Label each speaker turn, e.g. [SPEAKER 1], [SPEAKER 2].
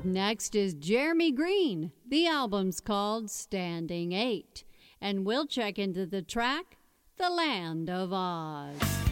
[SPEAKER 1] Up next is Jeremy Green. The album's called Standing 8. And we'll check into the track, The Land of Oz.